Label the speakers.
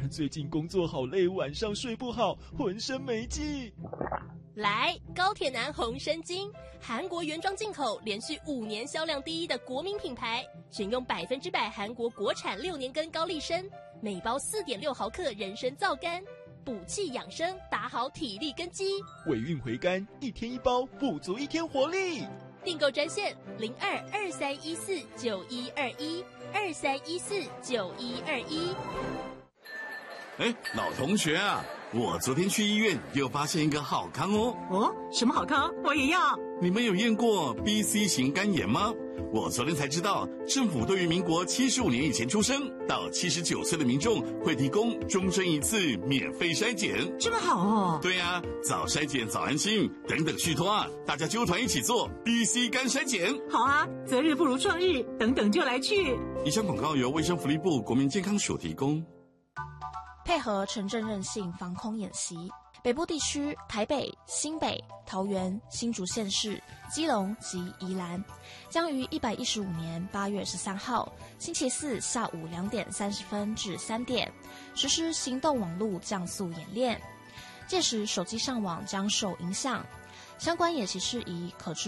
Speaker 1: 最近工作好累，晚上睡不好，浑身没劲。
Speaker 2: 来，高铁男红参精，韩国原装进口，连续5年销量第1的国民品牌，选用100%韩国国产6年根高丽参，每包4.6毫克人参皂苷，补气养生，打好体力根基。
Speaker 1: 尾韵回甘，1天1包，补足1天活力。
Speaker 2: 订购专线02-2314-9121，2314-9121。
Speaker 3: 老同学啊，我昨天去医院又发现一个好康哦。
Speaker 4: 哦，什么好康？我也要。
Speaker 3: 你们有验过 BC 型肝炎吗？我昨天才知道，政府对于民国75年以前出生到79岁的民众会提供终身1次免费筛检。
Speaker 4: 这么好哦。
Speaker 3: 对啊，早筛检早安心，等等续托啊，大家揪团一起做 BC 肝筛检。
Speaker 4: 好啊，择日不如撞日，等等就来去。
Speaker 3: 以上广告由卫生福利部国民健康署提供。
Speaker 5: 配合城镇韧性防空演习，北部地区台北、新北、桃园、新竹县市、基隆及宜兰将于115年8月13号星期四下午2点30分至3点实施行动网络降速演练，届时手机上网将受影响，相关演习事宜可至